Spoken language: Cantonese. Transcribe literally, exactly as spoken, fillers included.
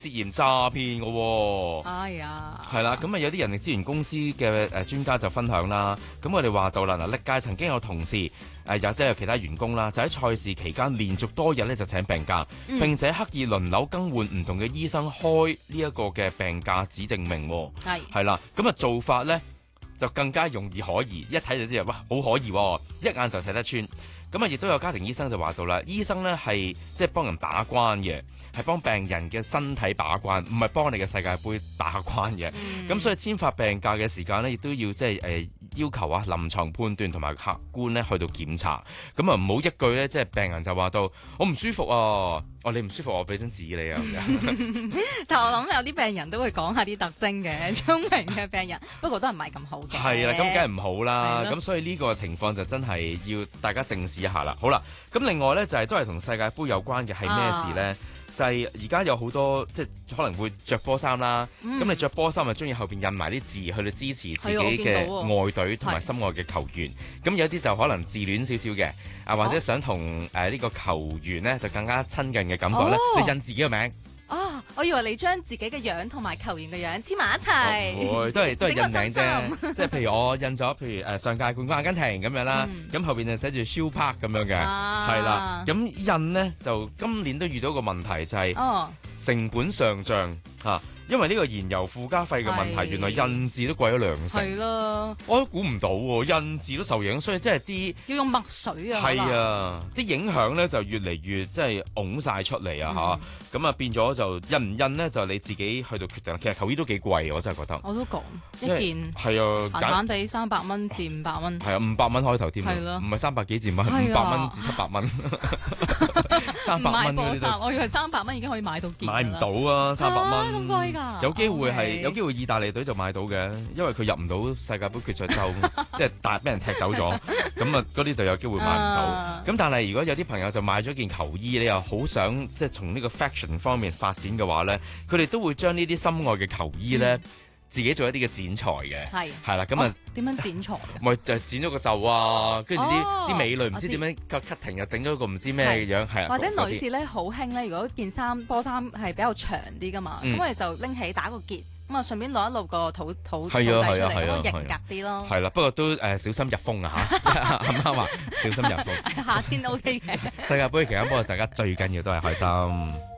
涉嫌詐騙嘅喎。 哎呀， 係啦，咁啊有啲人力資源公司嘅誒專家就分享啦，咁我哋話到啦，嗱歷屆曾經有同事誒，又即係有其他員工啦，就喺賽事期間連續多日咧就請病假， 嗯、 並且刻意輪流更換唔同嘅醫生開呢一個嘅病假紙證明喎。 係係啦，咁啊做法咧就更加容易可疑，一睇就知啊，哇好可疑喎，一眼就睇得穿。咁啊亦都有家庭醫生就話到啦，醫生咧係即係幫人把關嘅。係幫病人嘅身體把關，唔係幫你嘅世界盃把關嘅。咁、嗯、所以簽發病假嘅時間咧，亦都要即係誒要求啊臨床判斷同埋客觀咧去到檢查。咁啊唔好一句咧，即係病人就話到我唔舒服啊，哦你唔舒服，我俾張紙你啊。 但我諗有啲病人都會講下啲特徵嘅，聰明嘅病人，不過都係唔係咁好嘅。 係啦，咁梗係唔好啦。咁所以呢個情況就真係要大家正視一下啦。好啦，咁另外咧就係、是、都係同世界盃有關嘅係咩事咧？啊就係而家有好多即係可能會着波衫啦，咁、嗯、你着波衫咪中意後邊印埋啲字去到支持自己嘅愛隊同埋心愛嘅球員，咁有啲就可能自戀少少嘅，啊或者想同誒呢個球員咧就更加親近嘅感覺咧，就、哦、印自己嘅名。 哦，我以為你將自己嘅樣同埋球員嘅樣黐埋一齊， 唔會，都係都係印名啫。即係譬如我印咗，譬如誒上屆冠軍阿根廷咁樣啦，咁、嗯、後邊就寫住 Shield Park 咁樣嘅，係、啊、啦。咁印呢，就今年都遇到個問題就係、是、成本上漲嚇。哦啊因為呢個燃油附加費嘅問題，原來印字都貴咗兩成。係啦，我都估唔到喎，印字都受影響，所以即係啲要用墨水啊。 係啊，啲影響咧就越嚟越即係拱晒出嚟啊嚇！咁啊變咗就印唔印咧就你自己去到決定。其實球衣都幾貴，我真係覺得。 我都講一件係啊， 閒閒地三百蚊至五百蚊。 係啊，五百蚊開頭添啊，唔係三百幾至五百，五百蚊至七百蚊。三百蚊嗰啲， 我以為三百蚊已經可以買到件。 買唔到啊，三百蚊咁貴㗎？ 有機會係、okay. 有機會意大利隊就買到嘅，因為佢入唔到世界盃決賽周，即係大俾人踢走咗，咁啊嗰啲就有機會買唔到。咁、uh. 但係如果有啲朋友就買咗件球衣，你又好想即係從呢個 fashion 方面發展嘅話咧，佢哋都會將呢啲心愛嘅球衣咧。嗯自己做一啲嘅剪裁嘅，係係啦，咁啊點樣剪裁？ 咪就係剪咗個袖啊，跟住啲啲美女唔知點樣個 cutting 又整咗個唔知咩嘅樣，係啊。 或者女士咧好興咧，如果件衫波衫係比較長啲噶嘛，咁、嗯、我哋就拎起打個結，咁啊順便攞一路個肚肚肚仔出嚟，可以型格啲咯。係啦，不過都誒、呃、小心入風啊嚇，啱啱話小心入風。夏天 OK 嘅。世界盃期間，不過大家最緊要都係開心。